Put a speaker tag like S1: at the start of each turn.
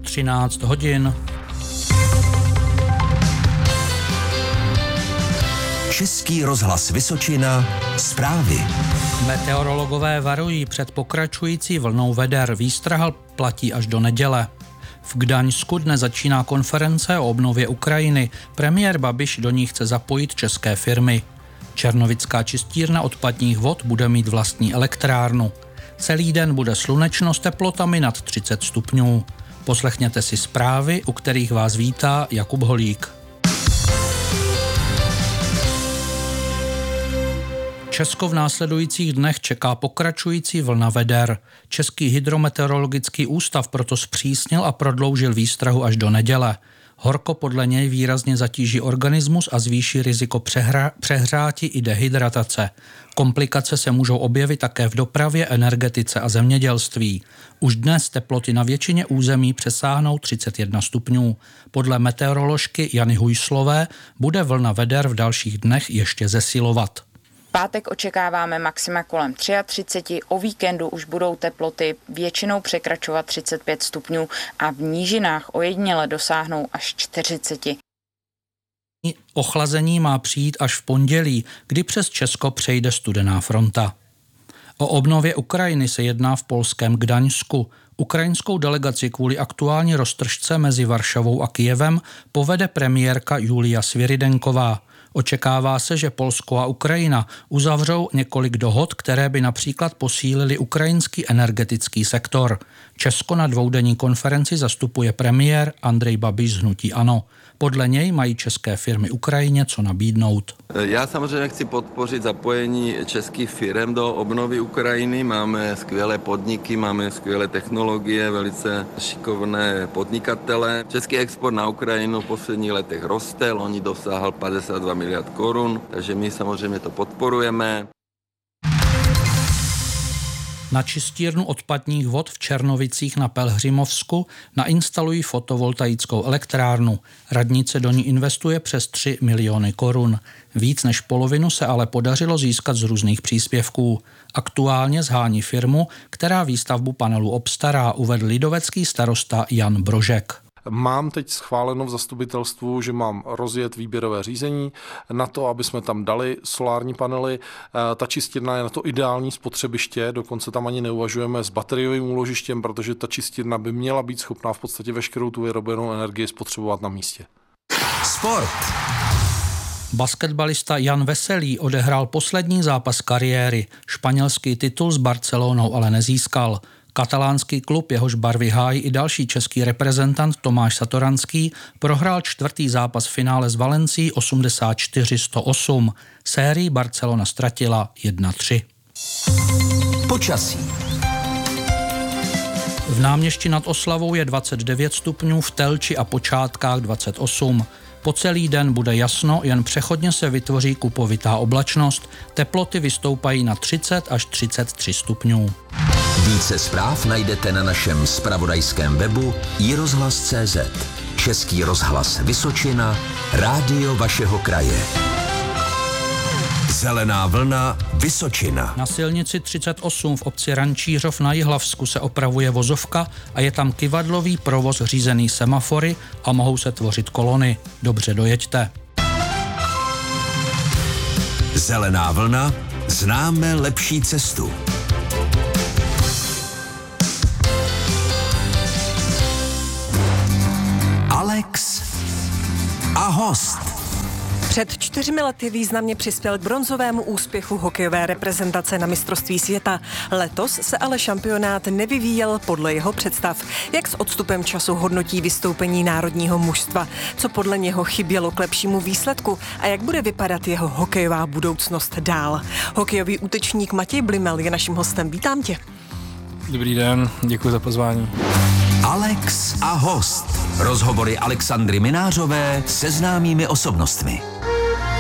S1: 13 hodin.
S2: Český rozhlas Vysočina, zprávy.
S1: Meteorologové varují před pokračující vlnou veder. Výstraha platí až do neděle. V Gdaňsku dnes začíná konference o obnově Ukrajiny. Premiér Babiš do ní chce zapojit české firmy. Černovická čistírna odpadních vod bude mít vlastní elektrárnu. Celý den bude slunečno s teplotami nad 30 stupňů. Poslechněte si zprávy, u kterých vás vítá Jakub Holík. Česko v následujících dnech čeká pokračující vlna veder. Český hydrometeorologický ústav proto zpřísnil a prodloužil výstrahu až do neděle. Horko podle něj výrazně zatíží organismus a zvýší riziko přehřátí i dehydratace. Komplikace se můžou objevit také v dopravě, energetice a zemědělství. Už dnes teploty na většině území přesáhnou 31 stupňů. Podle meteoroložky Jany Hujslové bude vlna veder v dalších dnech ještě zesilovat.
S3: V pátek očekáváme maxima kolem 33, o víkendu už budou teploty většinou překračovat 35 stupňů a v nížinách ojediněle dosáhnou až 40.
S1: Ochlazení má přijít až v pondělí, kdy přes Česko přejde studená fronta. O obnově Ukrajiny se jedná v polském Gdaňsku. Ukrajinskou delegaci kvůli aktuální roztržce mezi Varšavou a Kyjevem povede premiérka Julia Svěrydenková. Očekává se, že Polsko a Ukrajina uzavřou několik dohod, které by například posílily ukrajinský energetický sektor. Česko na dvoudenní konferenci zastupuje premiér Andrej Babiš z hnutí ANO. Podle něj mají české firmy Ukrajině co nabídnout.
S4: Já samozřejmě chci podpořit zapojení českých firm do obnovy Ukrajiny. Máme skvělé podniky, máme skvělé technologie, velice šikovné podnikatele. Český export na Ukrajinu v posledních letech roste, loni dosáhl 52 miliard korun, takže my samozřejmě to podporujeme.
S1: Na čistírnu odpadních vod v Černovicích na Pelhřimovsku nainstalují fotovoltaickou elektrárnu. Radnice do ní investuje přes 3 miliony korun. Víc než polovinu se ale podařilo získat z různých příspěvků. Aktuálně shání firmu, která výstavbu panelů obstará, uvedl lidovecký starosta Jan Brožek.
S5: Mám teď schváleno v zastupitelstvu, že mám rozjet výběrové řízení na to, aby jsme tam dali solární panely. Ta čistírna je na to ideální spotřebiště, dokonce tam ani neuvažujeme s bateriovým úložištěm, protože ta čistírna by měla být schopná v podstatě veškerou tu vyrobenou energii spotřebovat na místě.
S2: Sport.
S1: Basketbalista Jan Veselý odehrál poslední zápas kariéry. Španělský titul s Barcelonou ale nezískal. Katalánský klub, jehož barvy hájí i další český reprezentant Tomáš Satoranský, prohrál čtvrtý zápas v finále s Valencií 84-108. Sérii Barcelona ztratila 1-3.
S2: Počasí.
S1: V Náměšti nad Oslavou je 29 stupňů, v Telči a Počátkách 28. Po celý den bude jasno, jen přechodně se vytvoří kupovitá oblačnost. Teploty vystoupají na 30 až 33 stupňů.
S2: Více zpráv najdete na našem zpravodajském webu iRozhlas.cz. Český rozhlas Vysočina, rádio vašeho kraje. Zelená vlna Vysočina.
S1: Na silnici 38 v obci Rančířov na Jihlavsku se opravuje vozovka a je tam kyvadlový provoz řízený semafory a mohou se tvořit kolony. Dobře dojeďte.
S2: Zelená vlna, známe lepší cestu. Alex a host.
S6: Před 4 lety významně přispěl k bronzovému úspěchu hokejové reprezentace na mistrovství světa. Letos se ale šampionát nevyvíjel podle jeho představ. Jak s odstupem času hodnotí vystoupení národního mužstva? Co podle něho chybělo k lepšímu výsledku? A jak bude vypadat jeho hokejová budoucnost dál? Hokejový útočník Matěj Blimel je naším hostem. Vítám tě.
S7: Dobrý den, děkuji za pozvání.
S2: Alex a host. Rozhovory Alexandry Minářové se známými osobnostmi.